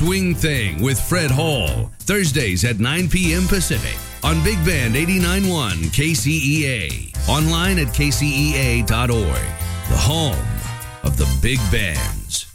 Swing Thing with Fred Hall, Thursdays at 9 p.m. Pacific on Big Band 89.1 KCEA. Online at kcea.org, the home of the Big Band.